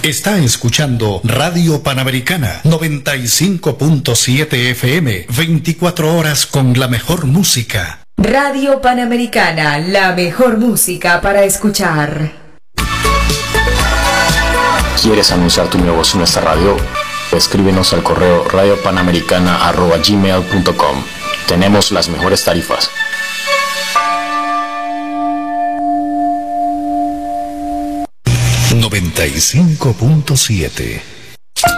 Está escuchando Radio Panamericana 95.7 FM, 24 horas con la mejor música. Radio Panamericana, la mejor música para escuchar. ¿Quieres anunciar tu negocio en esta radio? Escríbenos al correo radiopanamericana@gmail.com. Tenemos las mejores tarifas. .7